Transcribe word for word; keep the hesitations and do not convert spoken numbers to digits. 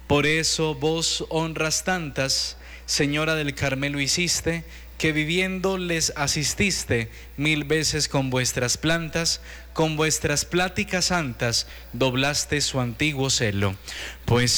Por eso vos honras tantas, Señora del Carmelo hiciste, que viviendo les asististe mil veces con vuestras plantas, con vuestras pláticas santas doblaste su antiguo celo. Pues